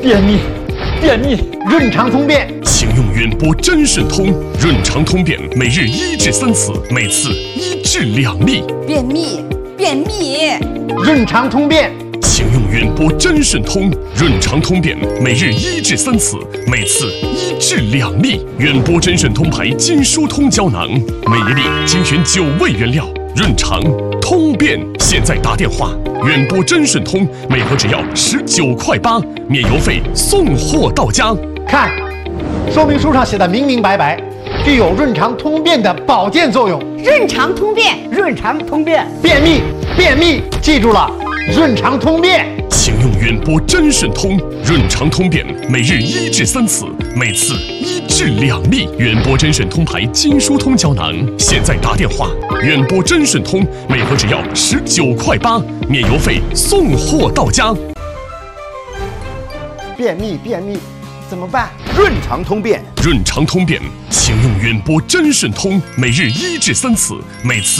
便秘，便秘， 润肠通便， 请用远播真顺通润肠通便，每日1至3次，每次1至2粒。 便秘，便秘， 润肠通便， 请用远播真顺通润肠通便，每日1至3次，每次1至2粒。远播真顺通牌筋疏通胶囊，每一粒精选9味原料，润肠通便。现在打电话，远播真顺通每盒只要19.8块，免邮费，送货到家。 看，说明书上写的明明白白，具有润肠通便的保健作用。 润肠通便， 润肠通便， 便秘，便秘，记住了，润肠通便。 请用远播真顺通润肠通便，每日1至3次，每次1至2粒。远播真顺通牌筋疏通胶囊，现在打电话，远播真顺通每盒只要19.8块，免邮费，送货到家。 便秘，便秘，怎么办？ 润肠通便， 润肠通便，请用远播真顺通每日1至3次，每次